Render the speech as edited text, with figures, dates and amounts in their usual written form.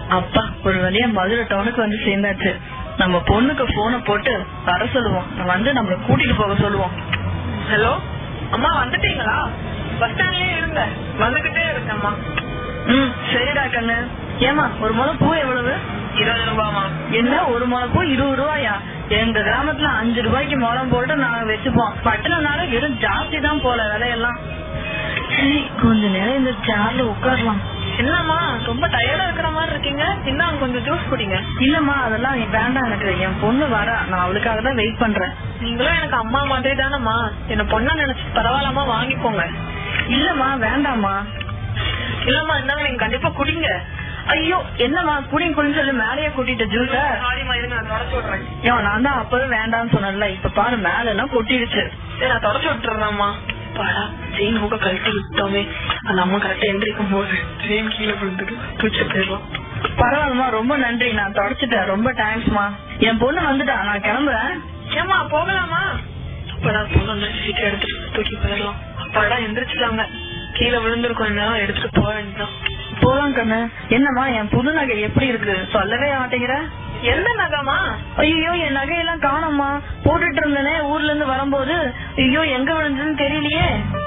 அப்பா ஒரு வழியா மதுரை டவுனுக்கு வந்து சேர்ந்தாச்சு. நம்ம பொண்ணுக்கு போனை போட்டு வர சொல்லுவோம், வந்து நம்மள கூட்டிட்டு போக சொல்லுவோம். ஹலோ அம்மா, வந்துட்டீங்களா? பஸ் ஸ்டாண்ட்லயே இருங்க, வந்துகிட்டே இருக்கேம்மா. சரிடா கண்ணு. ஏமா ஒரு முளை பூ எவ்வளவு? 20 ரூபாமா? என்ன ஒரு முளை பூ 20 ரூபாயா? எங்க கிராமத்துல 5 ரூபாய்க்கு முளம் போட்டு நாங்க வச்சுப்போம். பட்டணம்னால வெறும் ஜாஸ்தி தான் போல விலையெல்லாம். சரி கொஞ்ச நேரம் இந்த சேர்ல உட்காரலாம். என்னம்மா ரொம்ப டயர்டா இருக்கிற மாதிரி இருக்கீங்க, இன்னும் கொஞ்சம் ஜூஸ் குடிங்க. இல்லம்மா அதெல்லாம் வேண்டாம், எனக்கு என் பொண்ணு வரா, நான் அவளுக்காக தான் வெயிட் பண்றேன். நீங்களும் எனக்கு அம்மா மாதிரி தானம்மா, என்ன பொண்ணா நினைச்சு பரவாயில்லாம வாங்கிக்கோங்க. இல்லம்மா வேண்டாமா. இல்லம்மா இருந்தாங்க, நீங்க கண்டிப்பா குடிங்க. ஐயோ என்னம்மா குடிங்க குடின்னு சொல்லி மேலேயே கூட்டிட்டு ஜூஸ. சாரிம்மா, இருங்க நான் தொடச்சு விடுறேன். நான் தான் அப்பவே வேண்டாம்னு சொன்னேன்ல, இப்ப பாரு மேல எல்லாம் கொட்டிடுச்சு. சரி நான் தொடச்சு விட்டுறேன்மா. பாடா செயின் மூக்க கழட்டி விட்டோமே, அந்த அம்மா கரெக்டா எந்திரிக்கும் போது செயின் கீழே விழுந்துட்டு தூச்சு போயிடலாம். பரவாயில்லமா, ரொம்ப நன்றி, நான் தொடச்சிட்டேன், ரொம்ப தேங்க்ஸ்மா. என் பொண்ணு வந்துட்டா, நான் கிளம்புறேன். ஏமா போகலாமா? அப்படா பொண்ணு சீக்கிரம் எடுத்துட்டு தூக்கி போயிடலாம். அப்பாடா எந்திரிச்சிட்டாங்க, கீழே விழுந்திருக்கும், என்ன எடுத்துட்டு போக வேண்டியதான். போலாம் கண்ணு. என்னம்மா என் புது நகை எப்படி இருக்கு, சொல்லவே மாட்டேங்கிற? எந்த நகைமா? ஐயோ என் நகையெல்லாம் காணோம்மா, போட்டுட்டு இருந்தேனே ஊர்ல இருந்து வரும்போது. ஐயோ எங்க விழுந்ததுன்னு தெரியலையே.